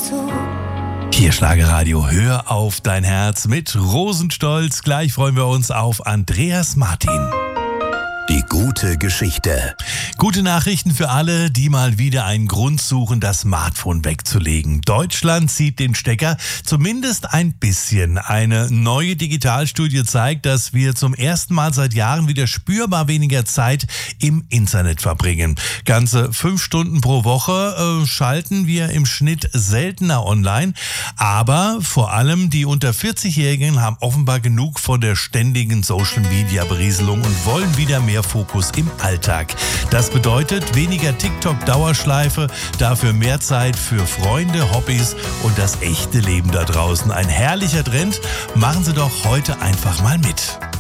zu. Hier Schlagerradio, hör auf dein Herz mit Rosenstolz. Gleich freuen wir uns auf Andreas Martin. Die gute Geschichte. Gute Nachrichten für alle, die mal wieder einen Grund suchen, das Smartphone wegzulegen. Deutschland zieht den Stecker, zumindest ein bisschen. Eine neue Digitalstudie zeigt, dass wir zum ersten Mal seit Jahren wieder spürbar weniger Zeit im Internet verbringen. Ganze 5 Stunden pro Woche schalten wir im Schnitt seltener online. Aber vor allem die unter 40-Jährigen haben offenbar genug von der ständigen Social-Media-Berieselung und wollen wieder mehr Fokus im Alltag. Das bedeutet weniger TikTok-Dauerschleife, dafür mehr Zeit für Freunde, Hobbys und das echte Leben da draußen. Ein herrlicher Trend. Machen Sie doch heute einfach mal mit.